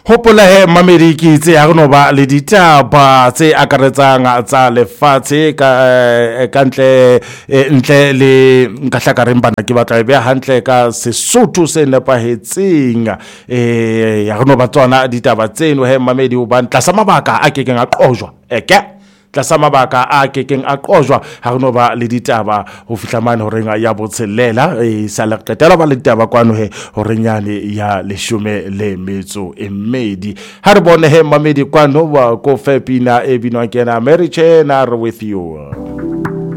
Hopola he mamedi ke itse ha reno ba le ditaba tse akaretsang tsa lefatshe ka ntle le nkahlakareng bana ke batla be hantle ka Sesotho se nepahetseng ya reno ba tsona ditaba tseno he mamedi o ba ntla sa mabaka a kekeng a qojwa tlasa mabaka a kekeng a qojwa ha reno ba le ditaba ho fihla mane horeng ya botshelela sa le qetela ba le ditaba kwano he horenyane ya 12 ha re bone he mamedi kwano wa ko fepina e binwa kena Mary Chen are with you.